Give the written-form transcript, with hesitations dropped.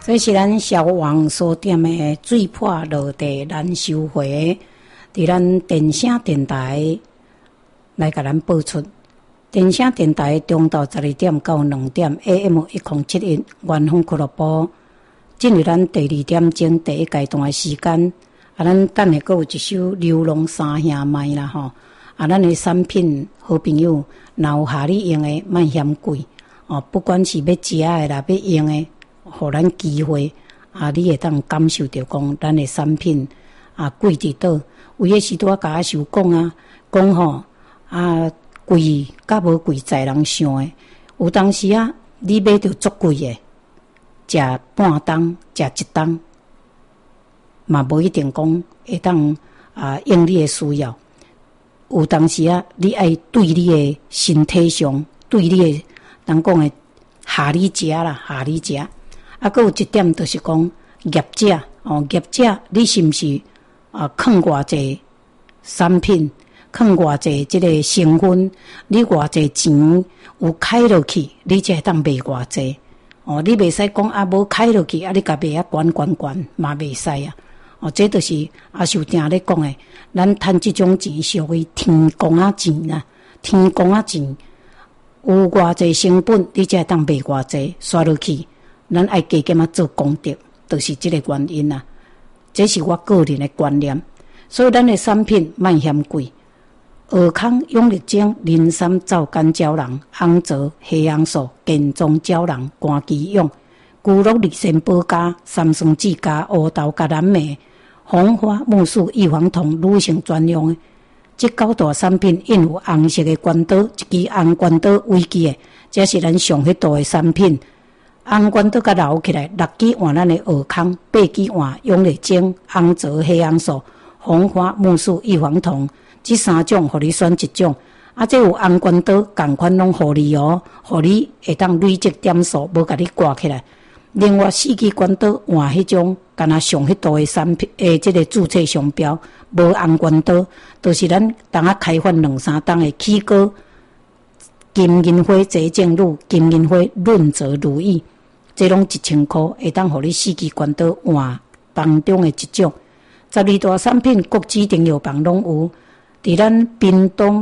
这是咱消王所点的水破落地难收回，伫咱电声电台来甲咱播出。电声电台中昼12点到2点 AM1071 原风俱乐部，进入咱第2点钟第一阶段的时间。咱等下阁有一首《流浪三兄妹》啦吼。咱的产品好朋友，若有下你用的，莫嫌贵哦。不管是要食的啦，要用的，互咱机会你会当感受到讲咱的产品贵伫倒。有诶时拄仔甲我想讲讲吼贵甲无贵在人想诶。有当时你买着足贵诶，食半当食一当，嘛无一定讲会当用你诶需要。有当时你爱对你诶身体上，对你诶人讲诶下你食啦，下你食。阁有一点就是讲业者业者，你是毋是囥偌济产品，囥偌济即个成分，你偌济钱有开落去，你才会当卖偌济你袂使讲无开落去你甲卖悬嘛袂使这就是受定咧讲诶，咱趁即种钱属于天公钱啦，天公钱有偌济成本，你才会当卖偌济，刷落去。咱爱加减做功德，就是这个原因啦。这是我个人的观念，所以咱的产品莫嫌贵。尔康永力精、磷酸皂苷胶囊、红枣、黑杨素、健壮胶囊、肝基用、骨碌利肾保加、三酸酯加乌豆加蓝莓、红花木素异黄酮女性专用的。这9大产品印有红色的关刀，一支红关刀围基的，这是咱上迄度的产品。红关刀甲留起来，6支换咱的尔康，8支换永力精、红枣、黑杨素、红花木素异黄酮，这3种互你选一种。这有红关刀同款拢互你互你会当累积点数，无甲你挂起来。另外4支关刀换迄种，敢若上迄度的产品这个注册商标无红关刀，就是咱当开发2-3档的起膏、金银花洁净乳、金银花润泽乳液，这拢1000块，会当互你4支关刀换当中的一种。12大产品，国指定药房拢有，伫咱屏东